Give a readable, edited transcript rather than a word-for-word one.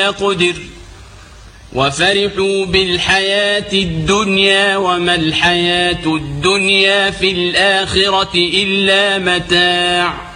يقدر وفرحوا بالحياة الدنيا وما الحياة الدنيا في الآخرة إلا متاع